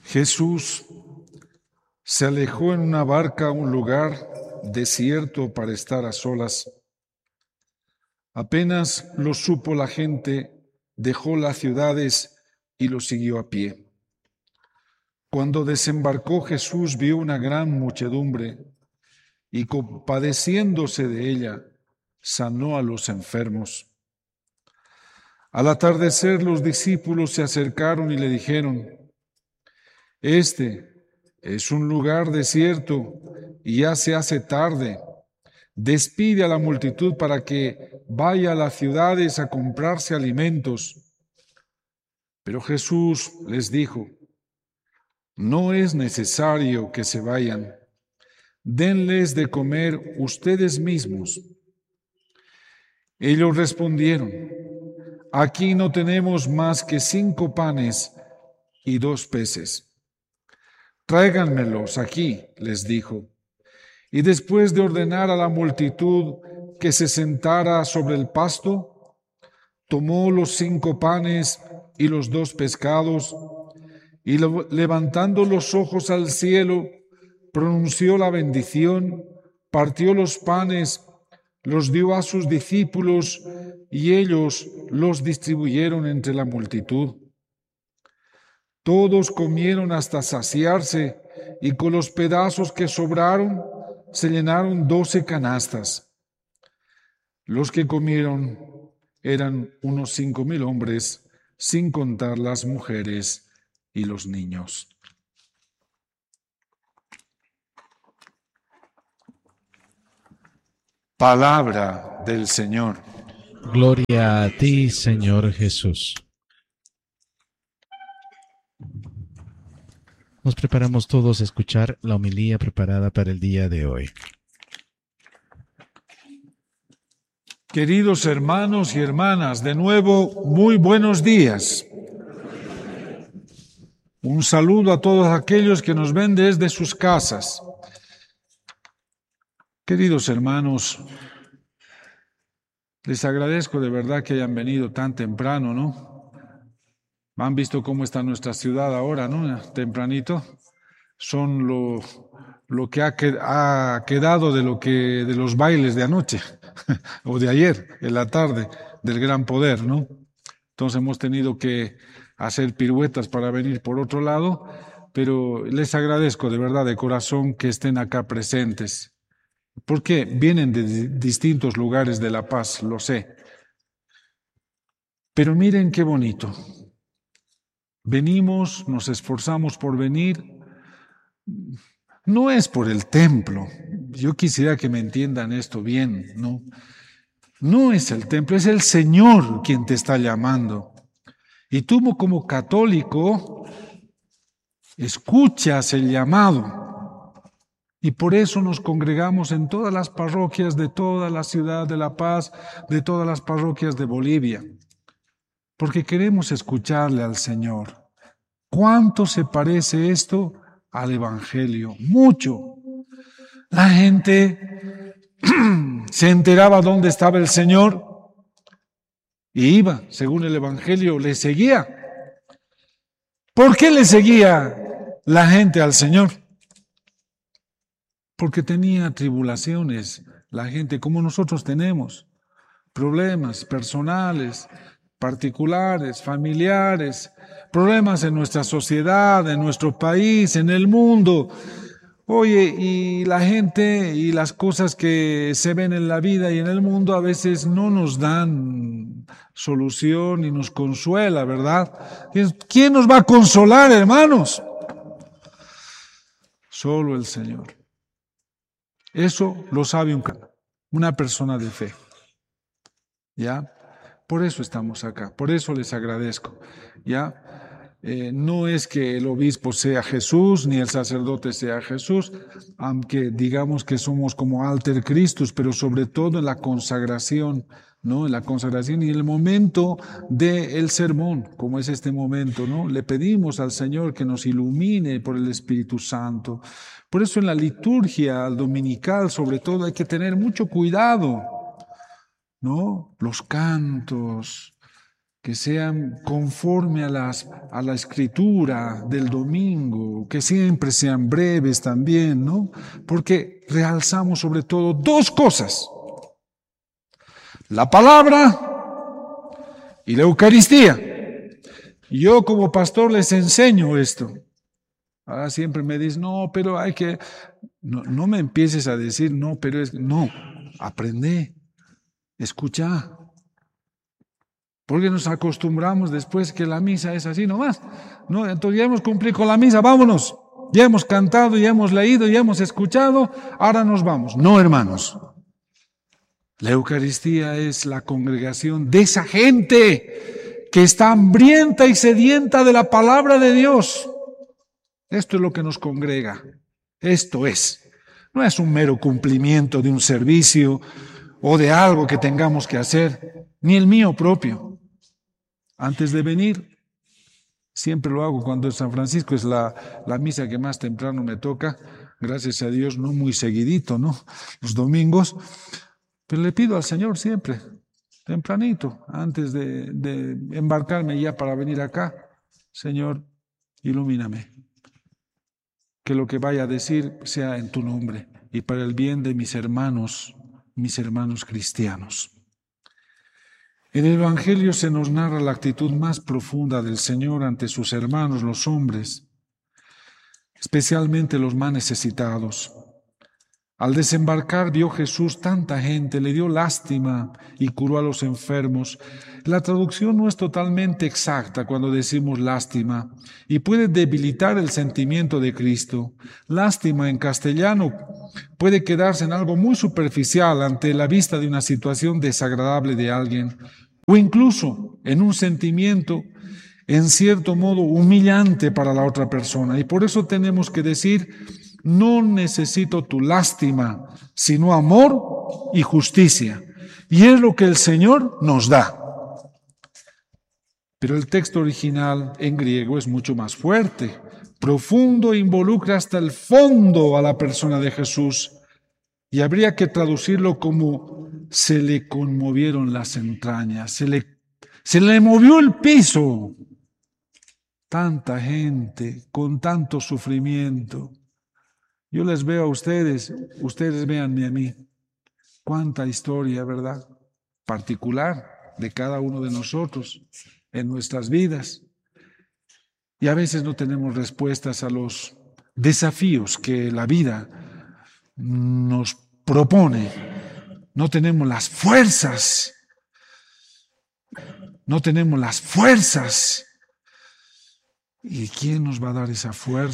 Jesús se alejó en una barca a un lugar desierto para estar a solas. Apenas lo supo la gente, dejó las ciudades y lo siguió a pie. Cuando desembarcó, Jesús vio una gran muchedumbre y, compadeciéndose de ella, sanó a los enfermos. Al atardecer, los discípulos se acercaron y le dijeron: Este es un lugar desierto y ya se hace tarde. Despide a la multitud para que vaya a las ciudades a comprarse alimentos. Pero Jesús les dijo: No es necesario que se vayan. Denles de comer ustedes mismos. Ellos respondieron: Aquí no tenemos más que 5 panes y 2 peces. Tráiganmelos aquí, les dijo. Y después de ordenar a la multitud que se sentara sobre el pasto, tomó los 5 panes y los 2 pescados, y levantando los ojos al cielo, pronunció la bendición, partió los panes, los dio a sus discípulos, y ellos los distribuyeron entre la multitud. Todos comieron hasta saciarse, y con los pedazos que sobraron se llenaron 12 canastas. Los que comieron eran unos 5,000 hombres, sin contar las mujeres y los niños. Palabra del Señor. Gloria a ti, Señor Jesús. Nos preparamos todos a escuchar la homilía preparada para el día de hoy. Queridos hermanos y hermanas, de nuevo, muy buenos días. Un saludo a todos aquellos que nos ven desde sus casas. Queridos hermanos, les agradezco de verdad que hayan venido tan temprano, ¿no? Han visto cómo está nuestra ciudad ahora, ¿no? Tempranito. Son lo que ha quedado de los bailes de anoche o de ayer, en la tarde, del gran poder, ¿no? Entonces hemos tenido que hacer piruetas para venir por otro lado, pero les agradezco de verdad, de corazón, que estén acá presentes. Porque vienen de distintos lugares de La Paz, lo sé. Pero miren qué bonito. Venimos, nos esforzamos por venir. No es por el templo. Yo quisiera que me entiendan esto bien, ¿no? No es el templo, es el Señor quien te está llamando. Y tú como católico escuchas el llamado. Y por eso nos congregamos en todas las parroquias de toda la ciudad de La Paz, de todas las parroquias de Bolivia. Porque queremos escucharle al Señor. ¿Cuánto se parece esto al Evangelio? Mucho. La gente se enteraba dónde estaba el Señor y iba, según el Evangelio, le seguía. ¿Por qué le seguía la gente al Señor? Porque tenía tribulaciones, la gente como nosotros tenemos, problemas personales, particulares, familiares, problemas en nuestra sociedad, en nuestro país, en el mundo. Oye, y la gente y las cosas que se ven en la vida y en el mundo a veces no nos dan solución y nos consuela, ¿verdad? ¿Quién nos va a consolar, hermanos? Solo el Señor. Eso lo sabe una persona de fe. ¿Ya? Por eso estamos acá, por eso les agradezco. ¿Ya? No es que el obispo sea Jesús, ni el sacerdote sea Jesús, aunque digamos que somos como alter Christus, pero sobre todo en la consagración, ¿no? En la consagración y en el momento del sermón, como es este momento, ¿no? Le pedimos al Señor que nos ilumine por el Espíritu Santo. Por eso en la liturgia dominical, sobre todo, hay que tener mucho cuidado, ¿no? Los cantos, que sean conforme a la escritura del domingo, que siempre sean breves también, ¿no? Porque realzamos sobre todo dos cosas: la palabra y la Eucaristía. Yo como pastor les enseño esto. Ahora siempre me dicen, no, pero hay que... No me empieces a decir, no, pero es... No, aprende, escucha. Porque nos acostumbramos después que la misa es así nomás. No, entonces ya hemos cumplido con la misa, vámonos. Ya hemos cantado, ya hemos leído, ya hemos escuchado, ahora nos vamos. No, hermanos. La Eucaristía es la congregación de esa gente que está hambrienta y sedienta de la palabra de Dios. Esto es lo que nos congrega. Esto es. No es un mero cumplimiento de un servicio o de algo que tengamos que hacer, ni el mío propio. Antes de venir, siempre lo hago cuando es San Francisco, es la misa que más temprano me toca, gracias a Dios, no muy seguidito, ¿no? Los domingos, pero le pido al Señor siempre, tempranito, antes de embarcarme ya para venir acá, Señor, ilumíname, que lo que vaya a decir sea en tu nombre y para el bien de mis hermanos cristianos. En el Evangelio se nos narra la actitud más profunda del Señor ante sus hermanos, los hombres, especialmente los más necesitados. Al desembarcar vio Jesús tanta gente, le dio lástima y curó a los enfermos. La traducción no es totalmente exacta cuando decimos lástima y puede debilitar el sentimiento de Cristo. Lástima en castellano puede quedarse en algo muy superficial ante la vista de una situación desagradable de alguien, o incluso en un sentimiento en cierto modo humillante para la otra persona. Y por eso tenemos que decir: no necesito tu lástima, sino amor y justicia. Y es lo que el Señor nos da. Pero el texto original en griego es mucho más fuerte, profundo e involucra hasta el fondo a la persona de Jesús. Y habría que traducirlo como: se le conmovieron las entrañas, se le movió el piso. Tanta gente con tanto sufrimiento. Yo les veo a ustedes, ustedes véanme a mí. Cuánta historia, ¿verdad? Particular de cada uno de nosotros en nuestras vidas. Y a veces no tenemos respuestas a los desafíos que la vida nos propone. No tenemos las fuerzas. No tenemos las fuerzas. ¿Y quién nos va a dar esa fuerza?